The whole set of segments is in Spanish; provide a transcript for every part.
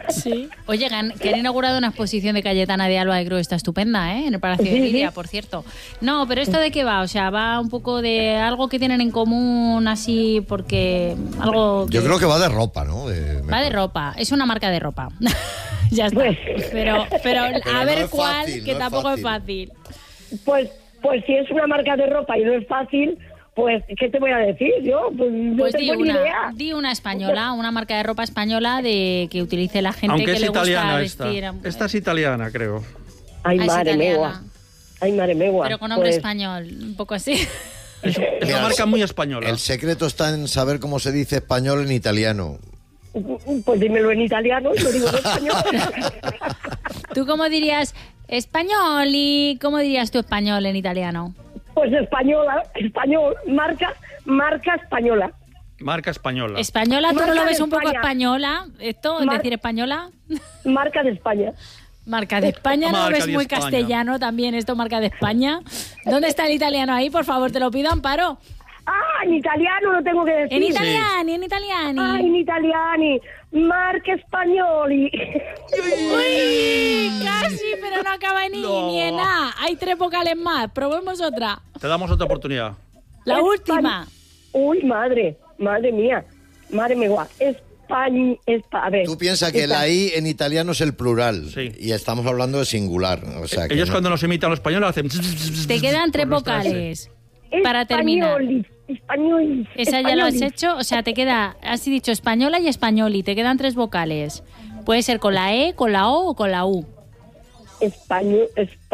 Sí. Oye, que han inaugurado una exposición de Cayetana de Alba de Cruz, está estupenda, ¿eh? En el Palacio de Lidia, por cierto. No, pero ¿esto de qué va? O sea, va un poco de algo que tienen en común, así, porque algo... Yo creo que va de ropa, ¿no? Va de ropa, es una marca de ropa. Ya está. Pero a ver no cuál, fácil, que no tampoco es fácil. Pues si es una marca de ropa y no es fácil, pues, ¿qué te voy a decir yo? Pues no tengo ni idea. Di una española, una marca de ropa española de que utilice la gente. Aunque que es le italiana gusta vestir. esta es italiana, creo. Ay, Es madre italiana. megua. Ay, madre megua. Pero con nombre Pues, español, un poco así. Es una marca muy española. El secreto está en saber cómo se dice español en italiano. Pues dímelo en italiano y lo digo en español. ¿Tú cómo dirías español y cómo dirías tú español en italiano? Pues español, marca española. Marca española. ¿Española? ¿Tú no Marca lo de ves un poco España. española? ¿Esto? ¿Es decir española? Marca de España. Marca de España, ¿no lo Marca ves de muy España. castellano también esto, marca de España? ¿Dónde está el italiano ahí? Por favor, te lo pido, Amparo. Ah, en italiano lo tengo que decir. En italiani, en italiani. Ah, en italiani. Marca españoli. Uy, casi, pero no acaba ni en A. Hay 3 vocales más. Probemos otra. Te damos otra oportunidad. La última. Uy, madre mía. Madre megua. A ver. Tú piensas que la I en italiano es el plural. Sí. Y estamos hablando de singular. O sea, que Ellos no- cuando nos imitan los españoles hacen... Te quedan 3 por nuestra S. vocales para terminar. Español. Esa ya lo has hecho, o sea, te queda, has dicho española y españoli, te quedan 3 vocales. Puede ser con la E, con la O o con la U. Español.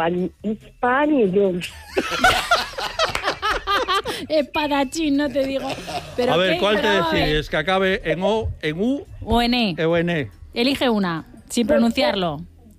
Espadachín, no te digo. ¿Pero A ver, qué? ¿cuál te Pero, a ver. decides? ¿Que acabe en O, en U O en E. o en E? Elige una, sin pronunciarlo.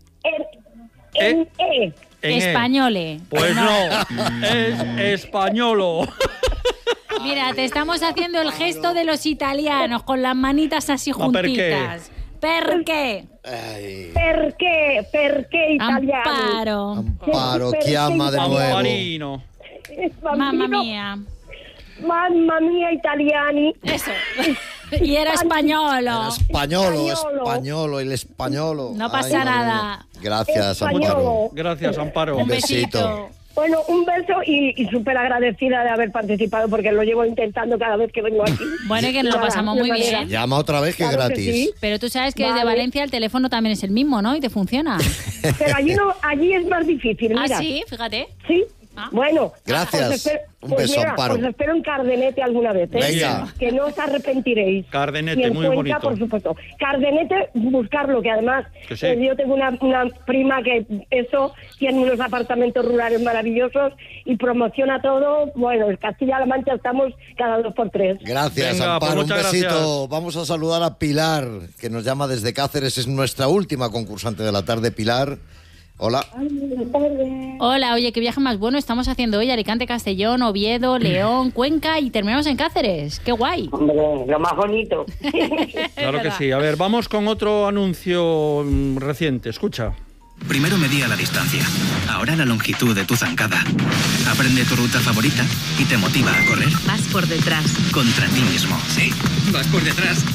En E. En E. Españole. Pues no, es españolo. Mira, te estamos haciendo el gesto de los italianos, con las manitas así Ma perché? juntitas. ¿Per qué? Ay, Perché italiano. Amparo. Amparo, chiama de nuevo. Amparino. Mamma mía. Mamma mía, italiani. Eso. Y era españolo. Españolo, el españolo. No pasa Ay, madre nada. mía. Gracias, Españolo. Amparo. Gracias, Amparo. Un besito. besito. Bueno, un beso y súper agradecida de haber participado porque lo llevo intentando cada vez que vengo aquí. Bueno, y que nos lo Nada, pasamos de muy manera. bien. Llama otra vez que es Claro que gratis. sí. Pero tú sabes que desde Vale. Valencia el teléfono también es el mismo, ¿no? Y te funciona. Pero allí es más difícil, Ah, mira. sí, fíjate. ¿Sí? Ah. Bueno. Gracias. Un beso, mira, Amparo. os espero en Cardenete alguna vez, ¿eh? Venga. Que no os arrepentiréis. Cardenete, Y en muy Cuenca, bonito. por supuesto. Cardenete, buscarlo, que además Que sí. yo tengo una prima que tiene unos apartamentos rurales maravillosos y promociona todo. Bueno, en Castilla-La Mancha estamos cada 2 por 3. Gracias, Venga, pues Amparo. Un muchas besito. gracias. Vamos a saludar a Pilar, que nos llama desde Cáceres. Es nuestra última concursante de la tarde, Pilar. Hola. Hola, oye, qué viaje más bueno estamos haciendo hoy. Alicante, Castellón, Oviedo, León, Cuenca y terminamos en Cáceres. ¡Qué guay! Hombre, lo más bonito. Claro que verdad. sí. A ver, vamos con otro anuncio reciente. Escucha. Primero medía la distancia, ahora la longitud de tu zancada. Aprende tu ruta favorita y te motiva a correr Vas por detrás. contra ti mismo. Sí, vas por detrás.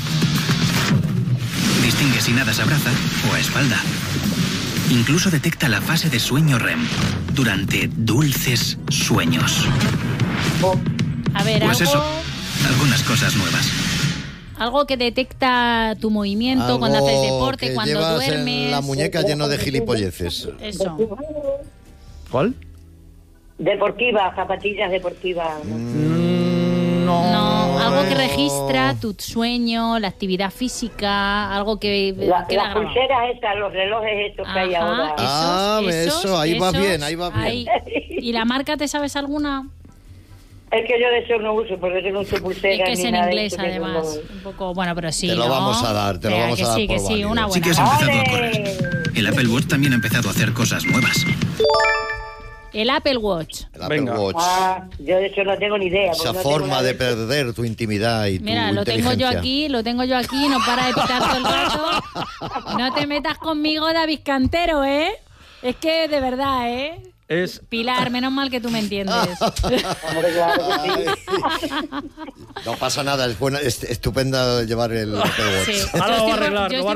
Distingue si nadas a braza o a espalda. Incluso detecta la fase de sueño REM durante dulces sueños. A ver, Pues algo, eso, algunas cosas nuevas. algo que detecta tu movimiento cuando haces deporte, que cuando llevas duermes. en la muñeca lleno de gilipolleces. Eso. ¿Cuál? Deportiva, zapatillas deportivas. No, algo que registra tu sueño, la actividad física, algo que queda grabado. estas, los relojes estos que hay Ajá, ahora. Ah, eso, ahí va bien, ahí va bien. ahí. ¿Y la marca te sabes alguna? Es que yo de eso no uso, porque yo no uso Es pulseras que es ni en nada de inglés, eso, que además. no- Un poco, bueno, pero sí. Te lo ¿no? vamos a dar, te lo Venga, vamos que a dar sí, por que sí, válido. una Sí buena. que has empezado a ¡Ole! correr. El Apple Watch también ha empezado a hacer cosas nuevas. El Apple Watch. El Apple Venga. Watch. Yo de eso no tengo ni idea. Esa forma de perder tu intimidad y Mira, tu lo tengo yo inteligencia. aquí, no para de pitar todo el rato. No te metas conmigo, David Cantero, ¿eh? Es que, de verdad, ¿eh? Es Pilar, menos mal que tú me entiendes. Ay. No pasa nada, es buena, es estupenda llevar el Apple Watch. Sí. Ahora lo va a arreglar, Yo lo va a estoy